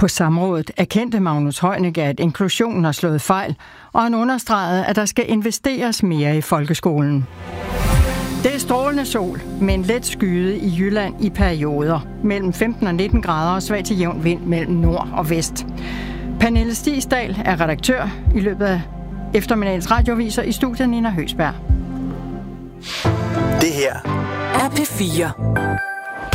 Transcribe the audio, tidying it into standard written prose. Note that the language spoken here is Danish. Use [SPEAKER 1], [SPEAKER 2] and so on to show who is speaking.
[SPEAKER 1] På samrådet erkendte Magnus Heunicke, at inklusionen har slået fejl, og han understregede, at der skal investeres mere i folkeskolen. Det er strålende sol, men let skyet i Jylland i perioder. Mellem 15 og 19 grader og svag til jævn vind mellem nord og vest. Pernille Stigsdal er redaktør i løbet af eftermiddagens radioviser i studiet Nina Høsberg.
[SPEAKER 2] Det her er P4.